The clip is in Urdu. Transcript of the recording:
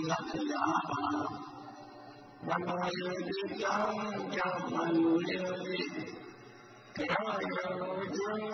လက္ခဏာမမောယတိကြောင့်ကြောင့်မှလူလေးဘုရားရောကျင်း